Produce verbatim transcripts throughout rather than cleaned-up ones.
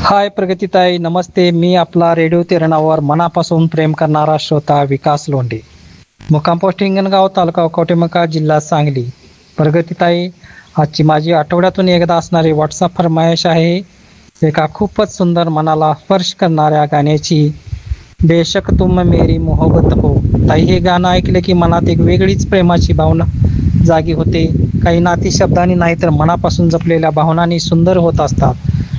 हाय प्रगतीताई, नमस्ते. मी आपला रेडिओ तिरणावर मनापासून प्रेम करणारा श्रोता विकास लोंढे. मुक्काम पोस्ट हिंगणगाव, तालुका कवठेमंकाळ, जिल्हा सांगली. प्रगतीताई, आजची माझी आठवड्यातून एकदा असणारी व्हॉट्सअप फरमाईश आहे एका खूपच सुंदर मनाला स्पर्श करणाऱ्या गाण्याची. बेशक तुम मेरी मोहब्बत हो. ताई, हे गाणं ऐकले की मनात एक वेगळीच प्रेमाची भावना जागी होते. काही नाती शब्दांनी नाही तर मनापासून जपलेल्या भावनांनी सुंदर होत असतात.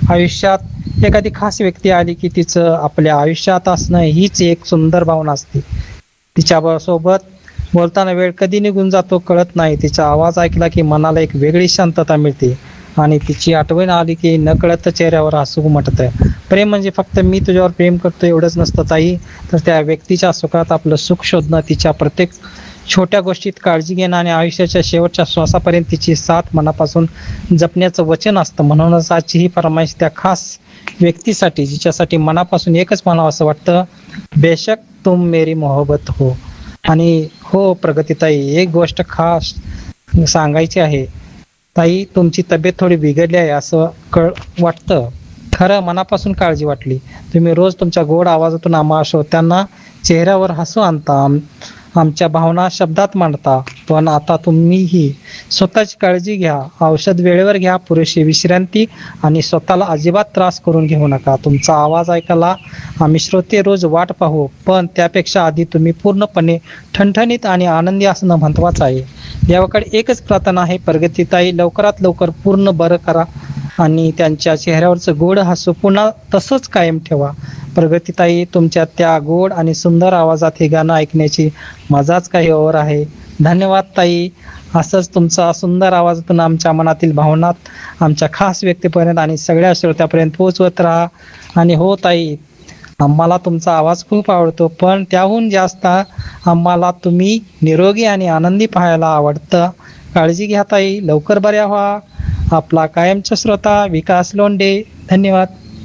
आयुष्यात एखादी खास व्यक्ती आली की तिचं आपल्या आयुष्यात असणं हीच एक सुंदर भावना असते. तिच्या सोबत बोलताना वेळ कधी निघून जातो कळत नाही. तिचा आवाज ऐकला की मनाला एक वेगळी शांतता मिळते आणि तिची आठवण आली की नकळत चेहऱ्यावर हसू उमटतं. प्रेम म्हणजे फक्त मी तुझ्यावर प्रेम करतो एवढंच नसतं ताई, तर त्या व्यक्तीच्या सुखात आपलं सुख शोधणं, तिच्या प्रत्येक छोट्या गोष्टीत काळजी घेणं आणि आयुष्याच्या शेवटच्या श्वासापर्यंत तिची साथ मनापासून जपण्याचं वचन असतं. म्हणूनच आजची ही फरमाईश त्या खास व्यक्तीसाठी, जिच्यासाठी मनापासून एकच म्हणावं असं वाटतं, बेशक तुम मेरी मोहब्बत हो. आणि हो प्रगतीताई, एक गोष्ट खास सांगायची आहे ताई. तुमची तब्येत थोडी बिघडली आहे असं कळ वाटतं. खरं मनापासून काळजी वाटली. तुम्ही रोज तुमच्या गोड आवाजातून आम्हा श्रोत्यांना चेहऱ्यावर हसू आणता, आम आमच्या भावना शब्दात मांडता. पण आता तुम्हीही स्वतःची काळजी घ्या, औषध वेळेवर घ्या, पुरेशी विश्रांती, आणि स्वतःला अजिबात त्रास करून घेऊ नका. तुमचा आवाज ऐकायला आम्ही श्रोते रोज वाट पाहू, पण त्यापेक्षा आधी तुम्ही पूर्णपणे ठणठणीत आणि आनंदी असणं महत्त्वाचं आहे. देवाकडे एकच प्रार्थना आहे, प्रगतीताई लवकरात लवकर पूर्ण बरं करा आणि त्यांच्या चेहऱ्यावरचं गोड हसू पुन्हा तसंच कायम ठेवा. प्रगतीताई, तुमच्या त्या गोड आणि सुंदर आवाजात हे गाणं ऐकण्याची मजाच काही और आहे. धन्यवाद ताई. असंच तुमचा सुंदर आवाजातून आमच्या मनातील भावनात आमच्या खास व्यक्तीपर्यंत आणि सगळ्या श्रोत्यापर्यंत पोहोचवत राहा. आणि हो ताई, आम्हाला तुमचा आवाज खूप आवडतो, पण त्याहून जास्त आम्हाला तुम्ही निरोगी आणि आनंदी पाहायला आवडतं. काळजी घ्या ताई, लवकर बऱ्या व्हा. आपला कायमचा श्रोता विकास लोंढे. धन्यवाद.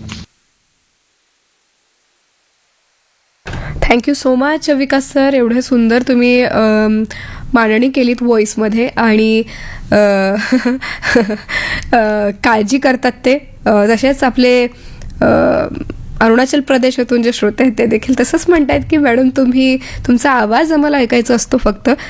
थँक्यू सो मच विकास सर. एवढं सुंदर तुम्ही अम, मांडणी केलीत व्हॉईसमध्ये आणि अ, अ, काळजी करतात ते. अ, तसेच आपले अ, अरुणाचल प्रदेशातून जे श्रोते आहेत ते देखील तसंच म्हणतायत की मॅडम तुम्ही तुमचा आवाज आम्हाला ऐकायचा असतो फक्त,